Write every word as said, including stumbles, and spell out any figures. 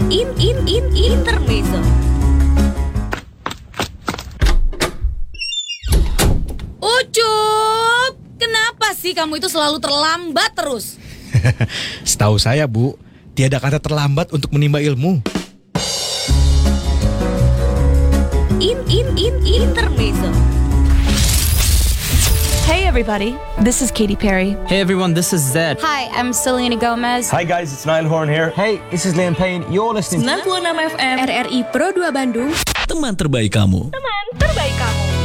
In in in intermezzo. Ucup, kenapa sih kamu itu selalu terlambat terus? Setahu saya, Bu, tiada kata terlambat untuk menimba ilmu. In in in intermezzo. Hey everybody, this is Katy Perry. Hey everyone, this is Zed. Hi, I'm Selena Gomez. Hi guys, it's Niall Horan here. Hey, this is Liam Payne. You're listening to sembilan puluh enam F M R R I Pro dua Bandung. Teman terbaik kamu. Teman terbaik.